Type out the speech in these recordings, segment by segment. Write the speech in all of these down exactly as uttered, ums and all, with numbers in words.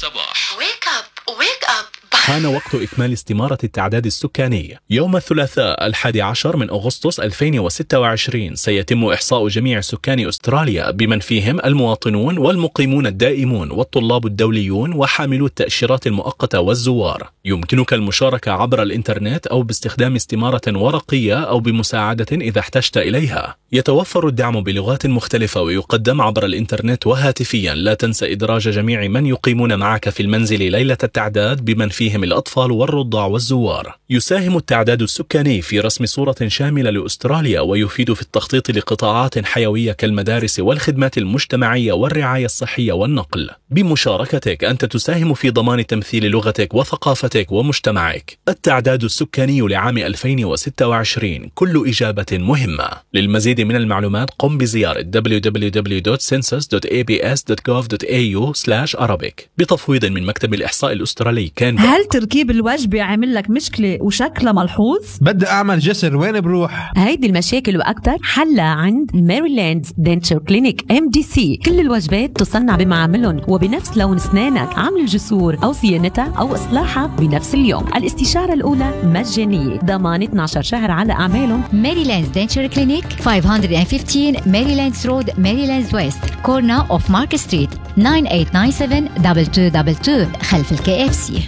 الصباح. Wake up, wake up. حان وقت إكمال استمارة التعداد السكاني. يوم الثلاثاء الحادي عشر من أغسطس ألفين وستة وعشرين سيتم إحصاء جميع سكان أستراليا بمن فيهم المواطنون والمقيمون الدائمون والطلاب الدوليون وحاملو التأشيرات المؤقتة والزوار. يمكنك المشاركة عبر الإنترنت أو باستخدام استمارة ورقية أو بمساعدة إذا احتجت إليها. يتوفر الدعم بلغات مختلفة ويقدم عبر الإنترنت وهاتفيا. لا تنسى إدراج جميع من يقيمون معك في المنزل ليلة التعداد بمن فيهم الأطفال والرضع والزوار. يساهم التعداد السكاني في رسم صورة شاملة لأستراليا ويفيد في التخطيط لقطاعات حيوية كالمدارس والخدمات المجتمعية والرعاية الصحية والنقل. بمشاركتك أنت تساهم في ضمان تمثيل لغتك وثقافتك ومجتمعك. التعداد السكاني لعام ألفين وستة وعشرين كل إجابة مهمة. للمزيد من المعلومات قم بزيارة دبليو دبليو دبليو دوت سنسس دوت إيه بي إس دوت جوف دوت إيه يو سلاش أرابيك بتفويض من مكتب الإحصاء الأسترالي. كان هل تركيب الوجبة عامل لك مشكلة وشكلها ملحوظ؟ بدي أعمل جسر، وين بروح؟ هيدي المشاكل وأكثر حلها عند ميريلاند دنتشر كلينيك إم دي سي. كل الوجبات تصنع بمعاملهم وبنفس لون أسنانك. عمل الجسور أو صيانتها أو إصلاحها بنفس اليوم. الاستشارة الأولى مجانية. ضمان اثني عشر شهر على أعمالهم. ميريلاند دنتشر كلينيك خمسمية وخمستاشر ميريلاندز رود ميريلاندز ويست كورنا أوف مارك ستريت تسعة ثمانية تسعة سبعة اثنين اثنين اثنين اثنين خلف الكي اف سي.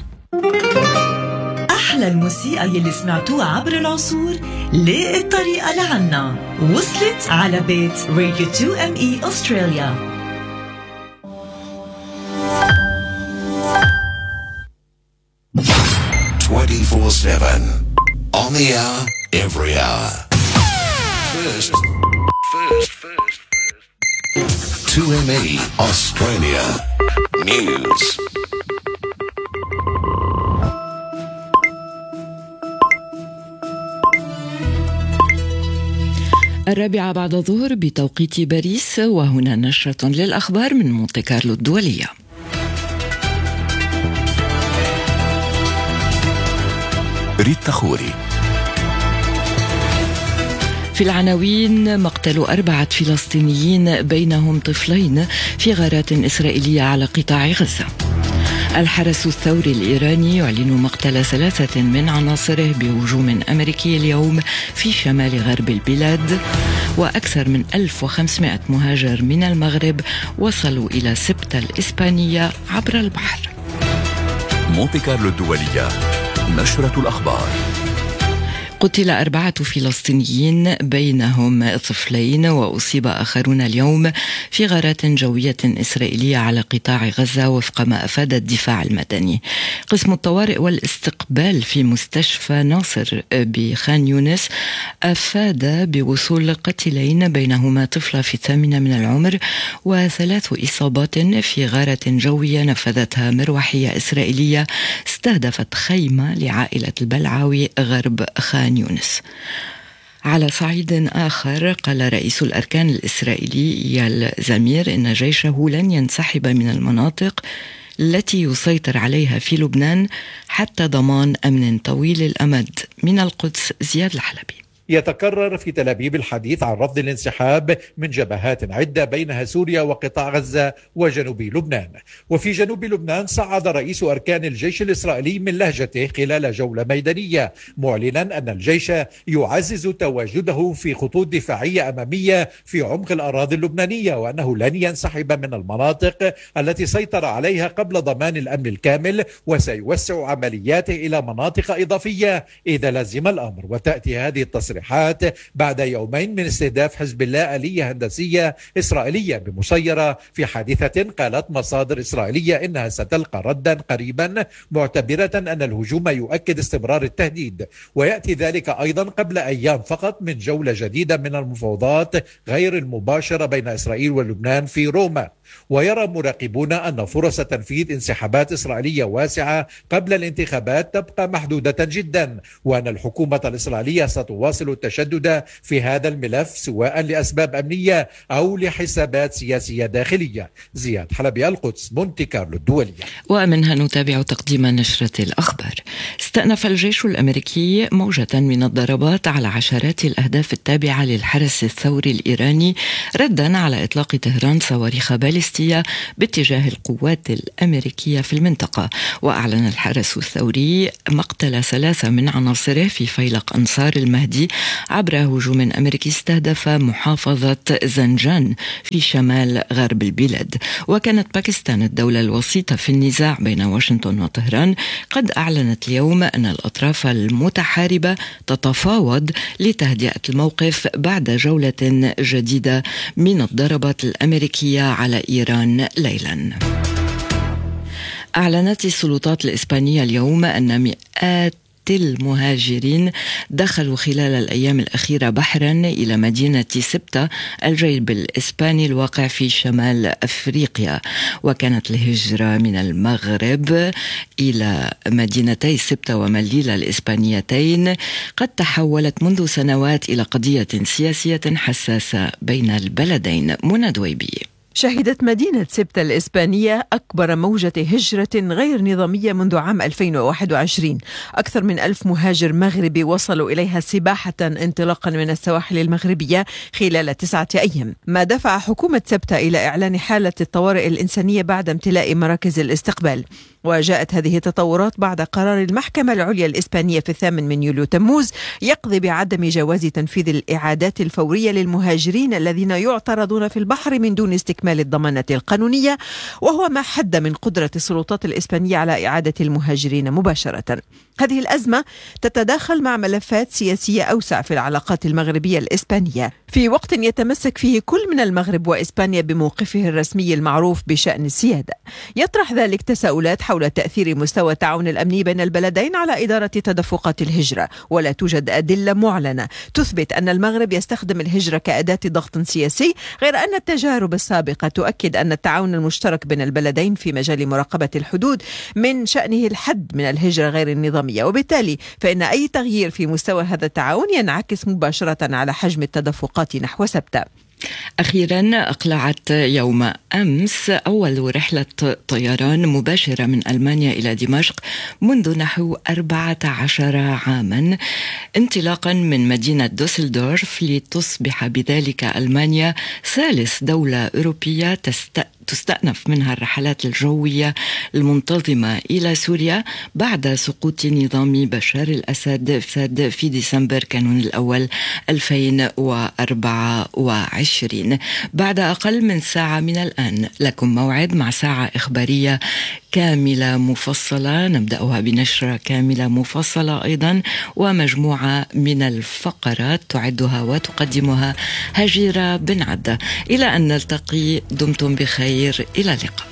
أحلى الموسيقى يلي سمعتوها عبر العصور ليه الطريقة لعنا وصلت على بيت راديو تو إم إي أستراليا. twenty-four seven on the hour, every hour. First, first, first, first. two M E Australia News. الرابعة بعد الظهر بتوقيت باريس، وهنا نشرة للأخبار من مونتي كارلو الدولية. ريتا خوري. في العناوين: مقتل أربعة فلسطينيين بينهم طفلين في غارات إسرائيلية على قطاع غزة. الحرس الثوري الإيراني يعلن مقتل ثلاثة من عناصره بهجوم أمريكي اليوم في شمال غرب البلاد. وأكثر من ألف وخمسمائة مهاجر من المغرب وصلوا إلى سبتة الإسبانية عبر البحر. مونتي كارلو الدولية، نشرة الأخبار. قتل أربعة فلسطينيين بينهم طفلين وأصيب آخرون اليوم في غارات جوية إسرائيلية على قطاع غزة وفق ما أفاد الدفاع المدني. قسم الطوارئ والاستقبال في مستشفى ناصر بخان يونس أفاد بوصول قتيلين بينهما طفلة في الثامنة من العمر وثلاث إصابات في غارة جوية نفذتها مروحية إسرائيلية استهدفت خيمة لعائلة البلعاوي غرب خان يونس. على صعيد آخر قال رئيس الأركان الإسرائيلي إيال زمير إن جيشه لن ينسحب من المناطق التي يسيطر عليها في لبنان حتى ضمان أمن طويل الأمد. من القدس زياد الحلبي. يتكرر في تل أبيب الحديث عن رفض الانسحاب من جبهات عدة بينها سوريا وقطاع غزة وجنوب لبنان. وفي جنوب لبنان صعد رئيس أركان الجيش الإسرائيلي من لهجته خلال جولة ميدانية معلنا أن الجيش يعزز تواجده في خطوط دفاعية أمامية في عمق الأراضي اللبنانية، وأنه لن ينسحب من المناطق التي سيطر عليها قبل ضمان الأمن الكامل، وسيوسع عملياته إلى مناطق إضافية إذا لزم الأمر. وتأتي هذه التصريحات بعد يومين من استهداف حزب الله آلية هندسية إسرائيلية بمسيرة في حادثة قالت مصادر إسرائيلية إنها ستلقى ردا قريبا، معتبرة أن الهجوم يؤكد استمرار التهديد. ويأتي ذلك أيضا قبل أيام فقط من جولة جديدة من المفاوضات غير المباشرة بين إسرائيل ولبنان في روما. ويرى مراقبون أن فرص تنفيذ انسحابات إسرائيلية واسعة قبل الانتخابات تبقى محدودة جدا، وأن الحكومة الإسرائيلية ستواصل تواصل التشدد في هذا الملف سواء لأسباب أمنية أو لحسابات سياسية داخلية. زياد حلبي، القدس، مونتي كارلو الدولية. ومنها نتابع تقديم نشرة الأخبار. استأنف الجيش الأمريكي موجة من الضربات على عشرات الأهداف التابعة للحرس الثوري الإيراني ردا على إطلاق طهران صواريخ باليستية باتجاه القوات الأمريكية في المنطقة. وأعلن الحرس الثوري مقتل ثلاثة من عناصره في فيلق أنصار المهدي عبر هجوم أمريكي استهدف محافظة زنجان في شمال غرب البلاد. وكانت باكستان الدولة الوسيطة في النزاع بين واشنطن وطهران قد أعلنت اليوم أن الأطراف المتحاربة تتفاوض لتهدئة الموقف بعد جولة جديدة من الضربات الأمريكية على إيران ليلا. أعلنت السلطات الإسبانية اليوم أن مئات المهاجرين دخلوا خلال الأيام الأخيرة بحرا إلى مدينة سبتة الجيب الإسباني الواقع في شمال أفريقيا. وكانت الهجرة من المغرب إلى مدينتي سبتة ومليلة الإسبانيتين قد تحولت منذ سنوات إلى قضية سياسية حساسة بين البلدين. منى دويبي. شهدت مدينة سبتة الإسبانية أكبر موجة هجرة غير نظامية منذ عام ألفين وواحد وعشرين. أكثر من ألف مهاجر مغربي وصلوا إليها سباحة انطلاقا من السواحل المغربية خلال تسعة أيام، ما دفع حكومة سبتة إلى إعلان حالة الطوارئ الإنسانية بعد امتلاء مراكز الاستقبال. وجاءت هذه التطورات بعد قرار المحكمة العليا الإسبانية في الثامن من يوليو تموز يقضي بعدم جواز تنفيذ الإعادات الفورية للمهاجرين الذين يعترضون في البحر من دون استكمال الضمانات القانونية، وهو ما حد من قدرة السلطات الإسبانية على إعادة المهاجرين مباشرة. هذه الأزمة تتداخل مع ملفات سياسية أوسع في العلاقات المغربية الإسبانية، في وقت يتمسك فيه كل من المغرب وإسبانيا بموقفه الرسمي المعروف بشأن السيادة. يطرح ذلك تساؤلات حول تأثير مستوى التعاون الأمني بين البلدين على إدارة تدفقات الهجرة، ولا توجد أدلة معلنة تثبت أن المغرب يستخدم الهجرة كأداة ضغط سياسي، غير أن التجارب السابقة تؤكد أن التعاون المشترك بين البلدين في مجال مراقبة الحدود من شأنه الحد من الهجرة غير النظامية، وبالتالي فإن أي تغيير في مستوى هذا التعاون ينعكس مباشرة على حجم التدفقات نحو سبتة. أخيرا أقلعت يوم أمس أول رحلة طيران مباشرة من ألمانيا إلى دمشق منذ نحو أربعة عشر عاما انطلاقا من مدينة دوسلدورف، لتصبح بذلك ألمانيا ثالث دولة أوروبية تست تستأنف منها الرحلات الجوية المنتظمة إلى سوريا بعد سقوط نظام بشار الأسد في ديسمبر كانون الأول ألفين وأربعة وعشرين. بعد أقل من ساعة من الآن لكم موعد مع ساعة إخبارية كاملة مفصلة، نبدأها بنشرة كاملة مفصلة أيضا ومجموعة من الفقرات تعدها وتقدمها هجيرة بن عدة. إلى أن نلتقي دمتم بخير، إلى اللقاء.